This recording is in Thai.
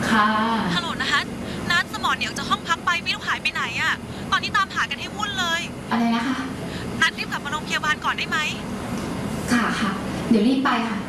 ค่ะฮัลโหลนัทนัทสมอเหนียวจากห้องพักไปไม่รู้หายไปไหนอะตอนนี้ตามหากันให้วุ่นเลยอะไรนะคะนัทรีบกลับมาโรงพยาบาลก่อนได้ไหมค่ะเดี๋ยวรีบไปค่ะ